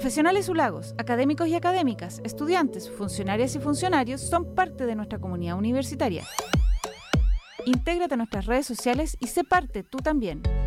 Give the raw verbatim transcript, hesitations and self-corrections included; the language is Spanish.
Profesionales ULAGOS, académicos y académicas, estudiantes, funcionarias y funcionarios son parte de nuestra comunidad universitaria. Intégrate a nuestras redes sociales y sé parte tú también.